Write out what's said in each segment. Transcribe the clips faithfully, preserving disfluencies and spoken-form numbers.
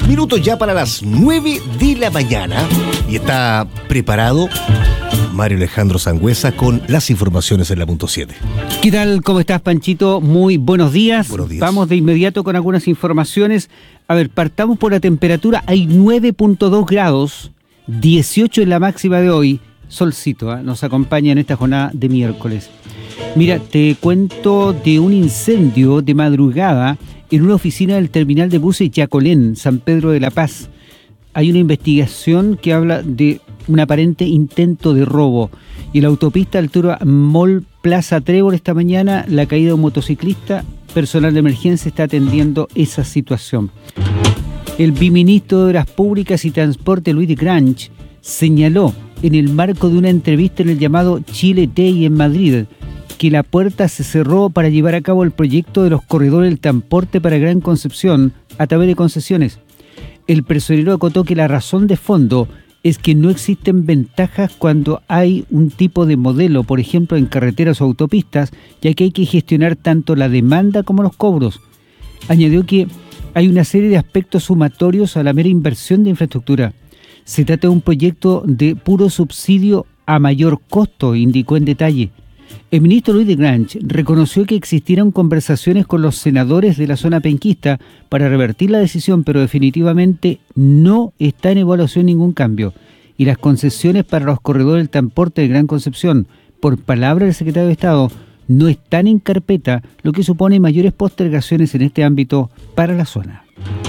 minutos ya para las nueve de la mañana. Y está preparado Mario Alejandro Sangüesa con las informaciones en la punto siete. ¿Qué tal? ¿Cómo estás, Panchito? Muy buenos días. Buenos días. Vamos de inmediato con algunas informaciones. A ver, partamos por la temperatura. Hay nueve punto dos grados, dieciocho en la máxima de hoy. Solcito, ¿eh? Nos acompaña en esta jornada de miércoles. Mira, te cuento de un incendio de madrugada en una oficina del terminal de buses Yacolén, San Pedro de la Paz. Hay una investigación que habla de un aparente intento de robo. Y en la autopista altura Mall Plaza Trébol esta mañana, la caída de un motociclista, personal de emergencia está atendiendo esa situación. El viceministro de Obras Públicas y Transporte, Luis de Grange, señaló en el marco de una entrevista en el llamado Chile Day en Madrid que la puerta se cerró para llevar a cabo el proyecto de los corredores del transporte para Gran Concepción a través de concesiones. El personero acotó que la razón de fondo es que no existen ventajas cuando hay un tipo de modelo, por ejemplo en carreteras o autopistas, ya que hay que gestionar tanto la demanda como los cobros. Añadió que hay una serie de aspectos sumatorios a la mera inversión de infraestructura. Se trata de un proyecto de puro subsidio a mayor costo, indicó en detalle. El ministro Luis de Grange reconoció que existieron conversaciones con los senadores de la zona penquista para revertir la decisión, pero definitivamente no está en evaluación ningún cambio. Y las concesiones para los corredores del transporte de Gran Concepción, por palabra del secretario de Estado, no están en carpeta, lo que supone mayores postergaciones en este ámbito para la zona.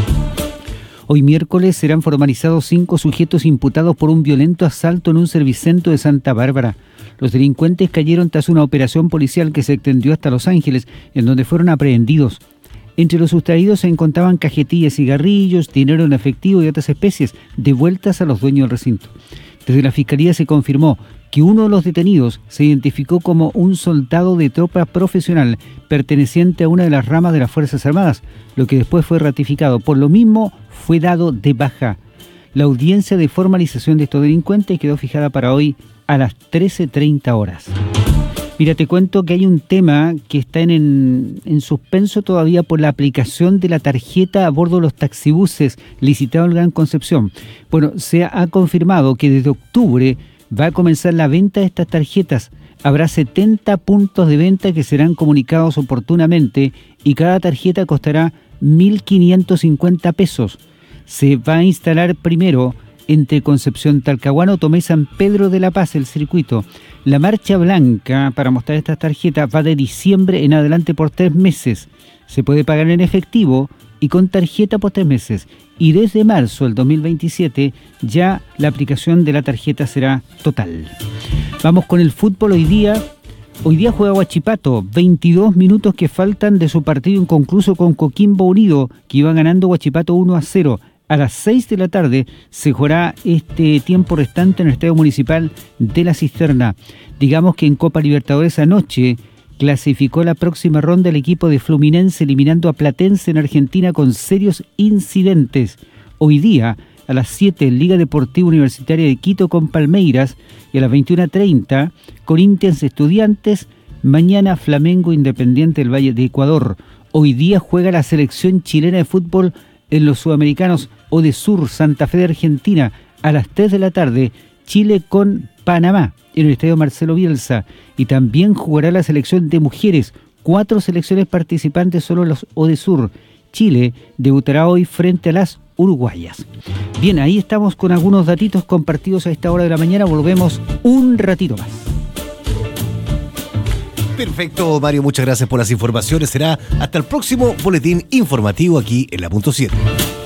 Hoy miércoles serán formalizados cinco sujetos imputados por un violento asalto en un servicentro de Santa Bárbara. Los delincuentes cayeron tras una operación policial que se extendió hasta Los Ángeles, en donde fueron aprehendidos. Entre los sustraídos se encontraban cajetillas, cigarrillos, dinero en efectivo y otras especies, devueltas a los dueños del recinto. Desde la Fiscalía se confirmó que uno de los detenidos se identificó como un soldado de tropa profesional perteneciente a una de las ramas de las Fuerzas Armadas, lo que después fue ratificado. Por lo mismo, fue dado de baja. La audiencia de formalización de estos delincuentes quedó fijada para hoy a las trece treinta horas. Mira, te cuento que hay un tema que está en, en, en suspenso todavía por la aplicación de la tarjeta a bordo de los taxibuses licitado en Gran Concepción. Bueno, se ha confirmado que desde octubre va a comenzar la venta de estas tarjetas. Habrá setenta puntos de venta que serán comunicados oportunamente y cada tarjeta costará mil quinientos cincuenta pesos. Se va a instalar primero entre Concepción, Talcahuano, Tomé, San Pedro de la Paz, el circuito. La marcha blanca para mostrar estas tarjetas va de diciembre en adelante por tres meses. Se puede pagar en efectivo y con tarjeta por tres meses. Y desde marzo del dos mil veintisiete ya la aplicación de la tarjeta será total. Vamos con el fútbol hoy día. Hoy día juega Huachipato, veintidós minutos que faltan de su partido inconcluso con Coquimbo Unido, que iba ganando Huachipato uno a cero. A las seis de la tarde se jugará este tiempo restante en el Estadio Municipal de La Cisterna. Digamos que en Copa Libertadores anoche clasificó la próxima ronda el equipo de Fluminense, eliminando a Platense en Argentina con serios incidentes. Hoy día, a las siete, Liga Deportiva Universitaria de Quito con Palmeiras, y a las veintiuna treinta, Corinthians Estudiantes. Mañana, Flamengo Independiente del Valle de Ecuador. Hoy día juega la selección chilena de fútbol en los Sudamericanos Odesur, Santa Fe de Argentina, a las tres de la tarde, Chile con Panamá, en el Estadio Marcelo Bielsa. Y también jugará la selección de mujeres, cuatro selecciones participantes solo los Odesur. Chile debutará hoy frente a las uruguayas. Bien, ahí estamos con algunos datitos compartidos a esta hora de la mañana. Volvemos un ratito más. Perfecto, Mario, muchas gracias por las informaciones. Será hasta el próximo boletín informativo aquí en la punto siete.